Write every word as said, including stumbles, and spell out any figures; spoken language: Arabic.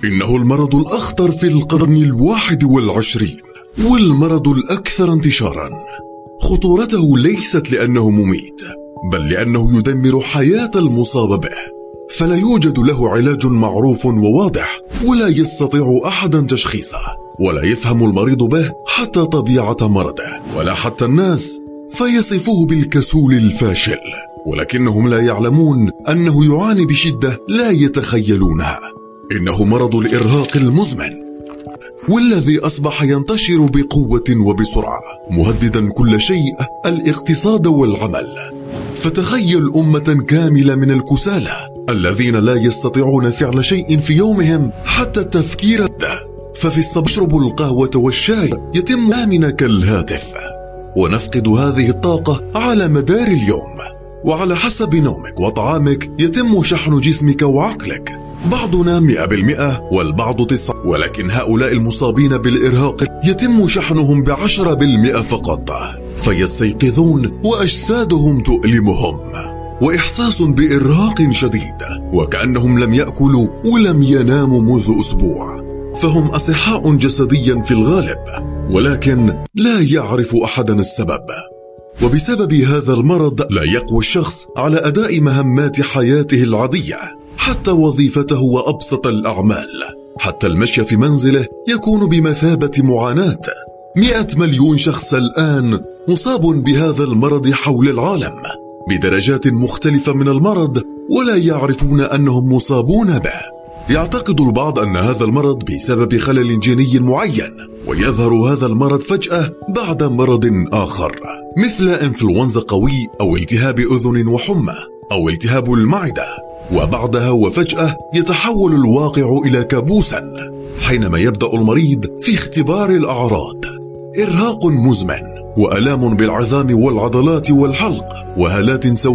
إنه المرض الأخطر في القرن الواحد والعشرين، والمرض الأكثر انتشارا. خطورته ليست لأنه مميت، بل لأنه يدمر حياة المصاب به، فلا يوجد له علاج معروف وواضح، ولا يستطيع أحد تشخيصه، ولا يفهم المريض به حتى طبيعة مرضه، ولا حتى الناس، فيصفوه بالكسول الفاشل، ولكنهم لا يعلمون أنه يعاني بشدة لا يتخيلونها. إنه مرض الإرهاق المزمن، والذي أصبح ينتشر بقوة وبسرعة، مهددا كل شيء، الاقتصاد والعمل. فتخيل أمة كاملة من الكسالى الذين لا يستطيعون فعل شيء في يومهم حتى التفكير ده. ففي الصباح يشرب القهوة والشاي يتم آمنا كالهاتف، ونفقد هذه الطاقة على مدار اليوم، وعلى حسب نومك وطعامك يتم شحن جسمك وعقلك. بعضنا مئة بالمئة والبعض تسعة، ولكن هؤلاء المصابين بالإرهاق يتم شحنهم بعشرة بالمئة فقط، فيستيقظون وأجسادهم تؤلمهم، وإحساس بإرهاق شديد، وكأنهم لم يأكلوا ولم يناموا منذ أسبوع. فهم أصحاء جسديا في الغالب، ولكن لا يعرف أحدا السبب. وبسبب هذا المرض لا يقوى الشخص على أداء مهمات حياته العادية، حتى وظيفته وأبسط الأعمال، حتى المشي في منزله يكون بمثابة معاناة. مئة مليون شخص الآن مصاب بهذا المرض حول العالم، بدرجات مختلفة من المرض، ولا يعرفون أنهم مصابون به. يعتقد البعض أن هذا المرض بسبب خلل جيني معين، ويظهر هذا المرض فجأة بعد مرض آخر، مثل إنفلونزا قوي أو التهاب أذن وحمى أو التهاب المعدة، وبعدها وفجأة يتحول الواقع إلى كابوسا حينما يبدأ المريض في اختبار الأعراض: إرهاق مزمن، وآلام بالعظام والعضلات والحلق، وهالات سوداء